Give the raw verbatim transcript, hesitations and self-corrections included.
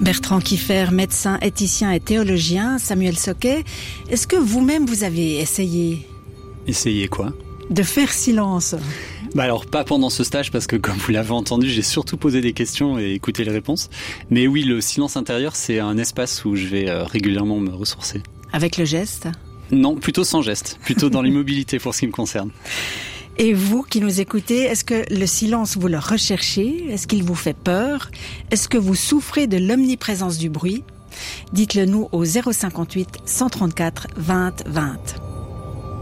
Bertrand Kiefer, médecin, éthicien et théologien. Samuel Soquet, est-ce que vous-même vous avez essayé Essayé quoi ? De faire silence. Bah alors pas pendant ce stage parce que comme vous l'avez entendu, j'ai surtout posé des questions et écouté les réponses. Mais oui, le silence intérieur, c'est un espace où je vais euh, régulièrement me ressourcer. Avec le geste ? Non, plutôt sans geste, plutôt dans l'immobilité pour ce qui me concerne. Et vous qui nous écoutez, est-ce que le silence, vous le recherchez ? Est-ce qu'il vous fait peur ? Est-ce que vous souffrez de l'omniprésence du bruit ? Dites-le nous au zéro cinquante-huit cent trente-quatre vingt vingt.